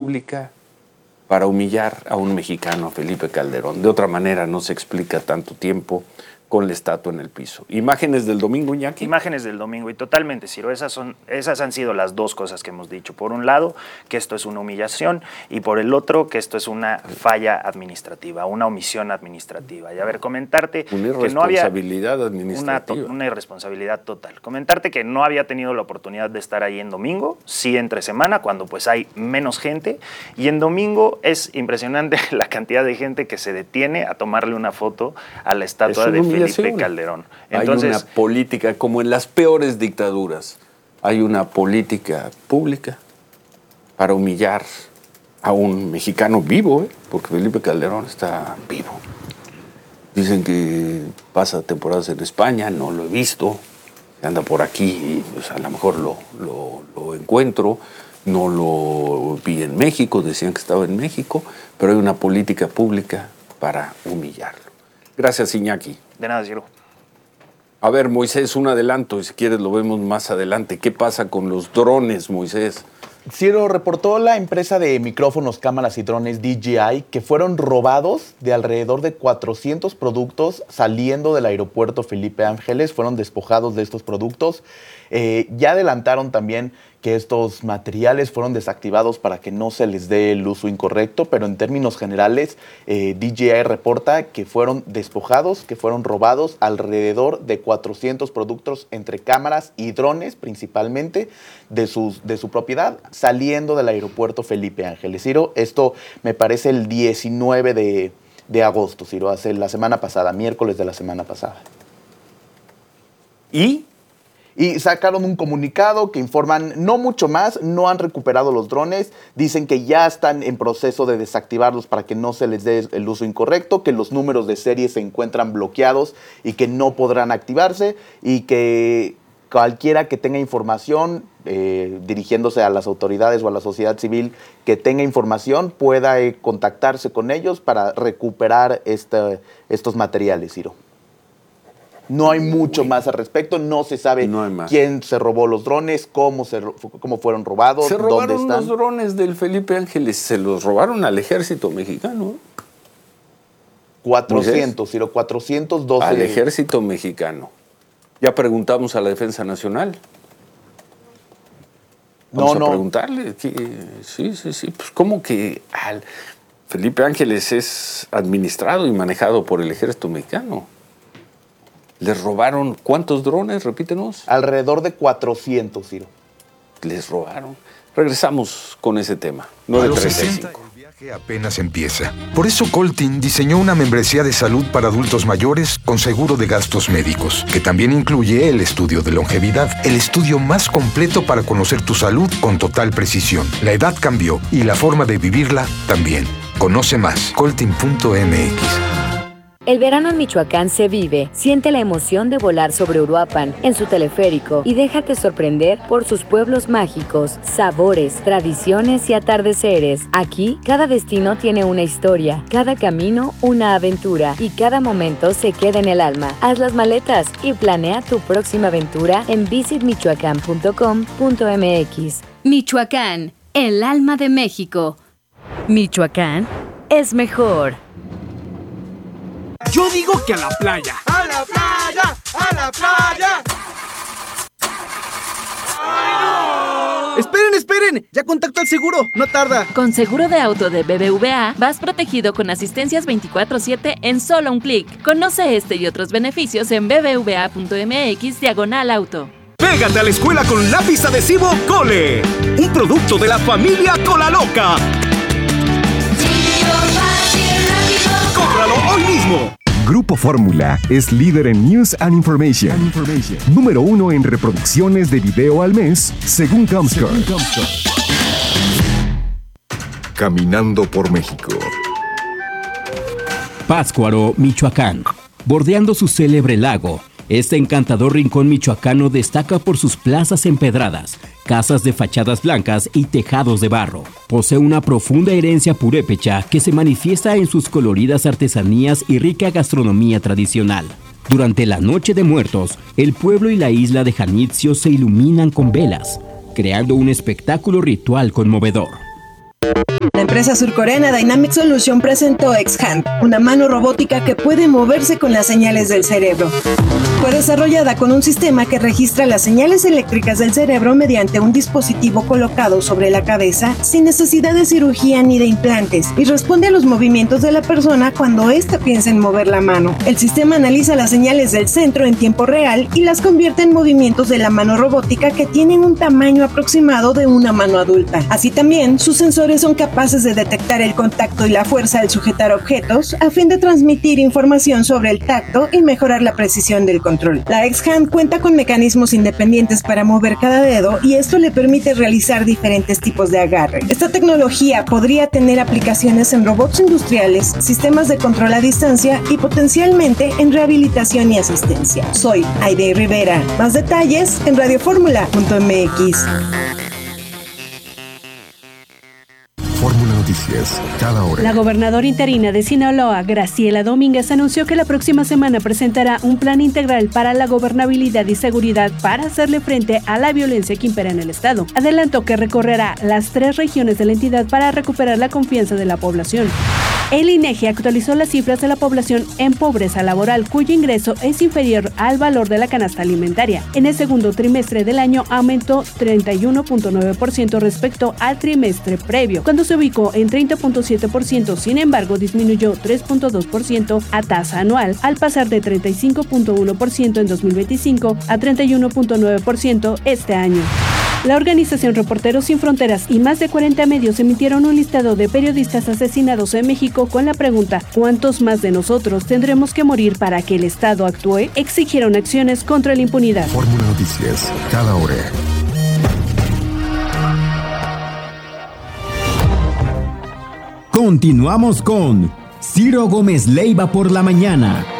pública para humillar a un mexicano, Felipe Calderón. De otra manera no se explica tanto tiempo con la estatua en el piso. ¿Imágenes del domingo, Iñaki? Imágenes del domingo, y totalmente, Ciro, esas han sido las dos cosas que hemos dicho. Por un lado, que esto es una humillación, y por el otro, que esto es una falla administrativa, una omisión administrativa. Y a ver, comentarte una que no había administrativa. una irresponsabilidad total. Comentarte que no había tenido la oportunidad de estar ahí en domingo, sí entre semana, cuando pues hay menos gente, y en domingo es impresionante la cantidad de gente que se detiene a tomarle una foto a la estatua de Felipe Calderón. Entonces, hay una política, como en las peores dictaduras, hay una política pública para humillar a un mexicano vivo, porque Felipe Calderón está vivo. Dicen que pasa temporadas en España, no lo he visto, anda por aquí, y pues a lo mejor lo encuentro, no lo vi en México, decían que estaba en México, pero hay una política pública para humillarlo. Gracias, Iñaki. De nada, Ciro. A ver, Moisés, un adelanto, y si quieres lo vemos más adelante. ¿Qué pasa con los drones, Moisés? Ciro, reportó la empresa de micrófonos, cámaras y drones DJI que fueron robados de alrededor de 400 productos saliendo del aeropuerto Felipe Ángeles. Fueron despojados de estos productos. Ya adelantaron también que estos materiales fueron desactivados para que no se les dé el uso incorrecto, pero en términos generales, DJI reporta que fueron despojados, que fueron robados alrededor de 400 productos entre cámaras y drones, principalmente, de su propiedad, saliendo del aeropuerto Felipe Ángeles. Ciro, esto me parece el 19 de agosto, Ciro, hace la semana pasada, miércoles de la semana pasada. Y sacaron un comunicado que informan no mucho más, no han recuperado los drones, dicen que ya están en proceso de desactivarlos para que no se les dé el uso incorrecto, que los números de serie se encuentran bloqueados y que no podrán activarse, y que cualquiera que tenga información, dirigiéndose a las autoridades o a la sociedad civil, que tenga información pueda contactarse con ellos para recuperar estos materiales, Ciro. No hay mucho más al respecto, no se sabe quién se robó los drones, cómo fueron robados, se dónde robaron están. Los drones del Felipe Ángeles, se los robaron al ejército mexicano. 400, Ciro, 412. Al ejército mexicano. Ya preguntamos a la Defensa Nacional. Vamos a preguntarle. Sí. Pues ¿cómo que Felipe Ángeles es administrado y manejado por el ejército mexicano? ¿Les robaron cuántos drones? Repítenos. Alrededor de 400, Ciro. Les robaron. Regresamos con ese tema. 9:35. El viaje apenas empieza. Por eso Coltin diseñó una membresía de salud para adultos mayores con seguro de gastos médicos, que también incluye el estudio de longevidad, el estudio más completo para conocer tu salud con total precisión. La edad cambió y la forma de vivirla también. Conoce más. Coltin.mx. El verano en Michoacán se vive. Siente la emoción de volar sobre Uruapan en su teleférico y déjate sorprender por sus pueblos mágicos, sabores, tradiciones y atardeceres. Aquí, cada destino tiene una historia, cada camino una aventura y cada momento se queda en el alma. Haz las maletas y planea tu próxima aventura en visitmichoacán.com.mx. Michoacán, el alma de México. Michoacán es mejor. Yo digo que a la playa. ¡A la playa! ¡A la playa! ¡Ay, no! ¡Esperen! ¡Ya contacto al seguro! ¡No tarda! Con seguro de auto de BBVA, vas protegido con asistencias 24/7 en solo un clic. Conoce este y otros beneficios en bbva.mx/auto. Pégate a la escuela con lápiz adhesivo Cole. Un producto de la familia Cola Loca. ¡Cómpralo hoy mismo! Grupo Fórmula es líder en News and Information. Número 1 en reproducciones de video al mes, según Comscore. Caminando por México. Pátzcuaro, Michoacán. Bordeando su célebre lago, este encantador rincón michoacano destaca por sus plazas empedradas, casas de fachadas blancas y tejados de barro. Posee una profunda herencia purépecha que se manifiesta en sus coloridas artesanías y rica gastronomía tradicional. Durante la Noche de Muertos, el pueblo y la isla de Janitzio se iluminan con velas, creando un espectáculo ritual conmovedor. La empresa surcoreana Dynamic Solution presentó X-Hand, una mano robótica que puede moverse con las señales del cerebro. Fue desarrollada con un sistema que registra las señales eléctricas del cerebro mediante un dispositivo colocado sobre la cabeza sin necesidad de cirugía ni de implantes y responde a los movimientos de la persona cuando ésta piensa en mover la mano. El sistema analiza las señales del centro en tiempo real y las convierte en movimientos de la mano robótica que tienen un tamaño aproximado de una mano adulta. Así también, sus sensores son capaces de detectar el contacto y la fuerza al sujetar objetos a fin de transmitir información sobre el tacto y mejorar la precisión del control. La X-Hand cuenta con mecanismos independientes para mover cada dedo y esto le permite realizar diferentes tipos de agarre. Esta tecnología podría tener aplicaciones en robots industriales, sistemas de control a distancia y potencialmente en rehabilitación y asistencia. Soy Aide Rivera. Más detalles en radioformula.mx. Fórmula Noticias, cada hora. La gobernadora interina de Sinaloa, Graciela Domínguez, anunció que la próxima semana presentará un plan integral para la gobernabilidad y seguridad para hacerle frente a la violencia que impera en el estado. Adelantó que recorrerá las 3 regiones de la entidad para recuperar la confianza de la población. El INEGI actualizó las cifras de la población en pobreza laboral, cuyo ingreso es inferior al valor de la canasta alimentaria. En el segundo trimestre del año aumentó 31.9% respecto al trimestre previo, cuando se ubicó en 30.7%, sin embargo disminuyó 3.2% a tasa anual, al pasar de 35.1% en 2025 a 31.9% este año. La organización Reporteros Sin Fronteras y más de 40 medios emitieron un listado de periodistas asesinados en México con la pregunta ¿cuántos más de nosotros tendremos que morir para que el Estado actúe? Exigieron acciones contra la impunidad. Fórmula Noticias, cada hora. Continuamos con Ciro Gómez Leiva por la mañana.